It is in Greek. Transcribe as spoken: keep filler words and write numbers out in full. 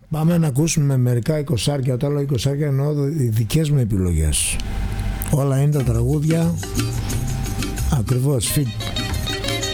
Πάμε να ακούσουμε μερικά εικοσάρια. Όταν λέω εικοσάρια εννοώ οι δικές μου επιλογές. Όλα είναι τα τραγούδια ακριβώς fit